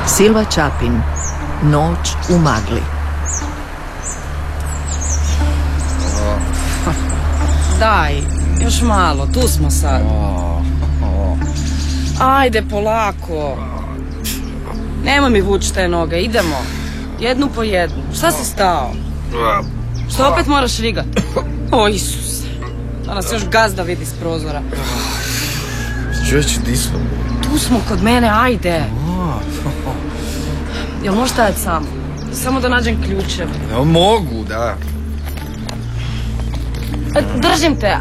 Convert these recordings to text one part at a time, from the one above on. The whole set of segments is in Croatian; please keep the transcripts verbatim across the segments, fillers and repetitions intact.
Silva Čapin, Noć u magli. Daj, još malo, tu smo sad. Ajde, polako. Nemoj mi vući te noge, idemo. Jednu po jednu. Šta si stao? Što opet moraš rigat? O, Isuse. Da nas još gazda vidi s prozora. Čovječe, di smo? Tu smo kod mene, ajde. Jel možeš stajati sam? Samo da nađem ključeve. Ja mogu, da. Držim te.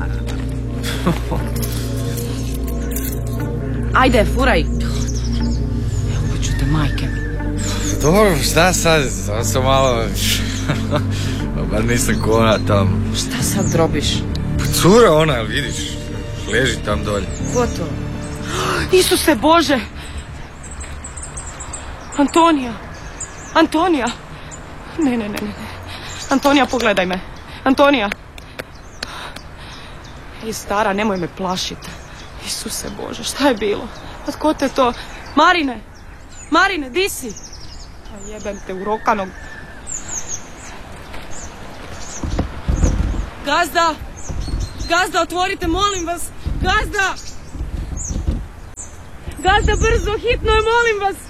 Ajde, furaj. Evo, ću te, majke mi. Dobro, šta sad? Samo sam malo... Bar nisam ko ona tamo. Šta sad drobiš? Cura ona, jel vidiš? Leži tam dolje. Ko to? Isuse Bože! Antonija! Antonija! Ne, ne, ne, ne. Antonija, pogledaj me. Antonija! Ej, stara, nemoj me plašiti. Isuse Bože, šta je bilo? A tko te to? Marine! Marine, di si? A jebem te u rokanog. Gazda! Gazda, otvorite, molim vas! Gazda! Gazda, brzo, hitno je, molim vas!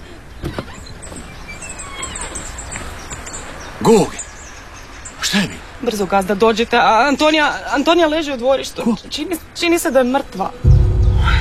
Goge! Šta je mi? Brzo, Gazda, dođite. A Antonija, Antonija leži u dvorištu. Čini, čini se da je mrtva.